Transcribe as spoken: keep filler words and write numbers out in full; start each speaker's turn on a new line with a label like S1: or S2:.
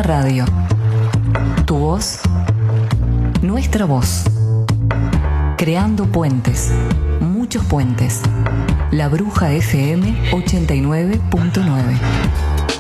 S1: Una radio. Tu voz, nuestra voz. Creando puentes, muchos puentes. La Bruja F M ochenta y nueve punto nueve.